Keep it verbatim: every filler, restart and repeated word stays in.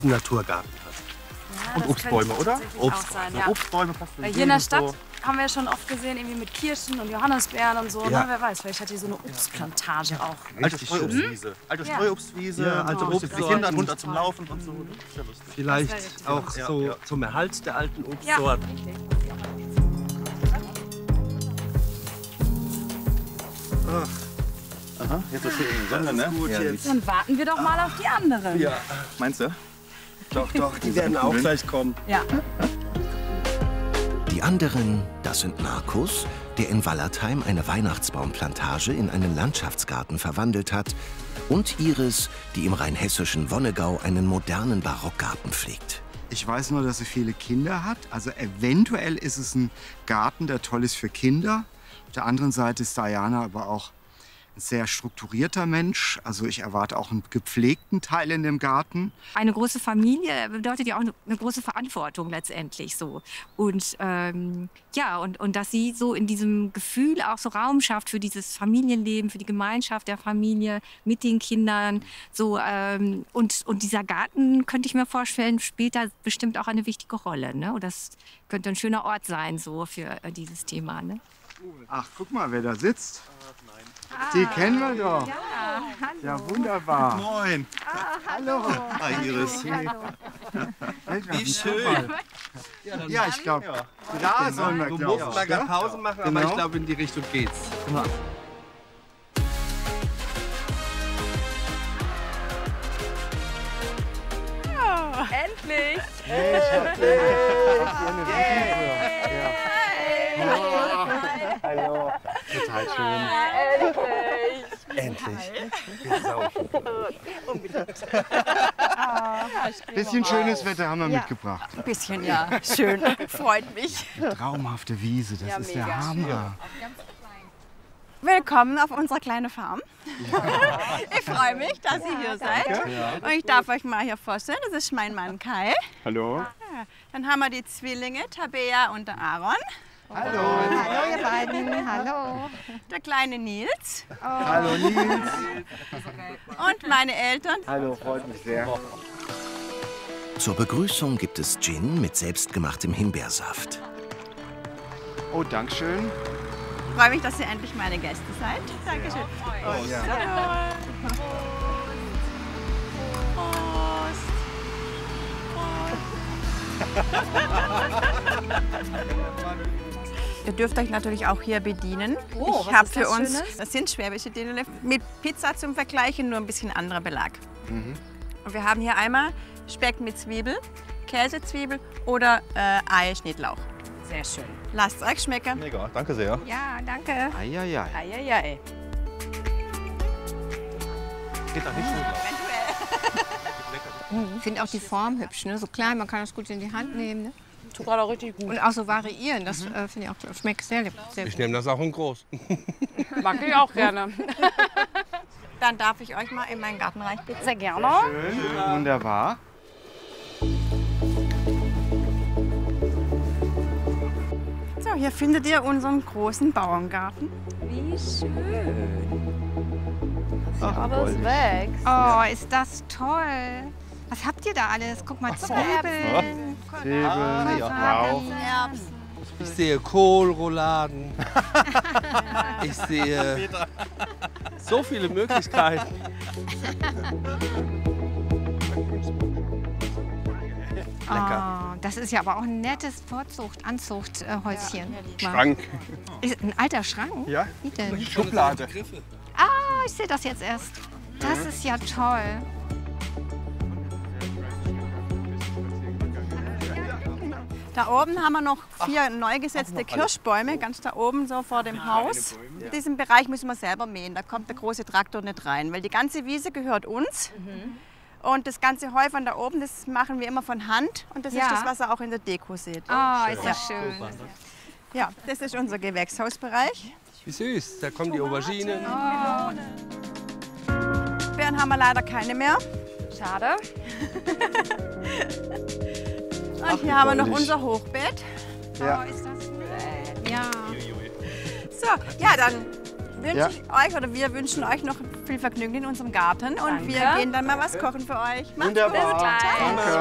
Naturgarten hat. Ja, und das Obstbäume, könnte oder? tatsächlich Obst, auch sein, also ja. Obstbäume fast Weil hier in der Stadt haben wir ja schon oft gesehen, irgendwie mit Kirschen und Johannisbeeren und so. Ja. Ne? Wer weiß, vielleicht hat hier so eine Obstplantage auch. Alte Streuobstwiese. Alte Ja. Streuobstwiese, Ja, alte genau. Obst für Kinder runter zum Laufen und so. Das ist ja lustig. Vielleicht Das wär richtig auch Ja, so ja. zum Erhalt der alten Ja, Obstsorten. richtig. Aha, jetzt ist die Sonne, ne? Gut, jetzt. Dann warten wir doch mal auf die anderen. Ja. Meinst du? Doch, doch, die werden auch gleich kommen. Ja. Die anderen, das sind Markus, der in Wallertheim eine Weihnachtsbaumplantage in einen Landschaftsgarten verwandelt hat, und Iris, die im rheinhessischen Wonnegau einen modernen Barockgarten pflegt. Ich weiß nur, dass sie viele Kinder hat. Also eventuell ist es ein Garten, der toll ist für Kinder. Auf der anderen Seite ist Diana aber auch ein sehr strukturierter Mensch. Also ich erwarte auch einen gepflegten Teil in dem Garten. Eine große Familie bedeutet ja auch eine, eine große Verantwortung letztendlich so. Und ähm, ja, und, und dass sie so in diesem Gefühl auch so Raum schafft für dieses Familienleben, für die Gemeinschaft der Familie mit den Kindern. So, ähm, und, und dieser Garten, könnte ich mir vorstellen, spielt da bestimmt auch eine wichtige Rolle. Ne? Und das könnte ein schöner Ort sein so für äh, dieses Thema. Ne? Ach, guck mal, wer da sitzt. Die kennen wir doch. Ja, hallo. Ja, wunderbar. Moin. Hallo. Hi, Iris. Wie schön. Ja, ich glaube, da sollen wir, Du glaube musst mal ich. gerade gell? Pause machen, aber Genau. ich glaube, in die Richtung geht's. Endlich! Hallo. Total schön. Endlich. Bisschen schönes Wetter haben wir mitgebracht. Ein bisschen, ja. Schön. Freut mich. Traumhafte Wiese, das ist der Hammer. Willkommen auf unserer kleinen Farm. Ich freue mich, dass ihr hier seid. Und ich darf euch mal hier vorstellen, das ist mein Mann Kai. Hallo. Ja, dann haben wir die Zwillinge, Tabea und der Aaron. Hallo. Hallo ihr beiden, hallo. Der kleine Nils. Hallo Nils. Und meine Eltern. Hallo, freut mich sehr. Zur Begrüßung gibt es Gin mit selbstgemachtem Himbeersaft. Oh, Dankeschön. Ich freue mich, dass ihr endlich meine Gäste seid. Dankeschön. Und Ja. Ihr dürft euch natürlich auch hier bedienen. Oh, ich was habe ist für das uns, Schönes? das sind schwäbische Dönerle mit Pizza zum Vergleichen, nur ein bisschen anderer Belag. Und wir haben hier einmal Speck mit Zwiebel, Käsezwiebel oder äh, Ei-Schnittlauch. Sehr schön. Lasst es euch schmecken. Mega, danke sehr. Ja, danke. Eieiei. Eieiei. Geht da nicht schneller. Ich finde auch die Form hübsch, ne? So klein, man kann das gut in die Hand nehmen. Ne? Tut gerade auch richtig gut. Und auch so variieren, das äh, finde ich auch, schmeckt sehr, sehr Ich gut. nehme das auch in groß. Mag ich auch gerne. Dann darf ich euch mal in meinen Garten rein bitten. Sehr gerne. Schön, wunderbar. So, hier findet ihr unseren großen Bauerngarten. Wie schön. Ach, Alles wächst. Oh, ist das toll. Was habt ihr da alles? Guck mal, Zwiebeln. Zwiebeln, Rauch. Erbsen. Ich sehe Kohlrouladen. Ich sehe so viele Möglichkeiten. Oh, das ist ja aber auch ein nettes Vorzucht, Anzuchthäuschen. Schrank. Ist ein alter Schrank? Ja? Wie denn? Schublade. Ah, ich sehe das jetzt erst. Das ist ja toll. Da oben haben wir noch vier neu gesetzte Kirschbäume, ganz da oben so vor dem Haus. In diesem Bereich müssen wir selber mähen, da kommt der große Traktor nicht rein, weil die ganze Wiese gehört uns. Und das ganze Heu von da oben, das machen wir immer von Hand und das Ja. ist das, was ihr auch in der Deko seht. Oh, ist das schön. Ja, das ist unser Gewächshausbereich. Wie süß. Da kommen die Auberginen. Beeren haben wir leider keine mehr. Schade. Und hier haben wir noch unser Hochbeet. Ja. Oh, ist das nett. Ja. So, ja, dann wünsche Ja. ich euch oder wir wünschen euch noch viel Vergnügen in unserem Garten und wir Danke. gehen dann mal was kochen für euch. Macht's Wunderbar. gut. Ciao. Danke.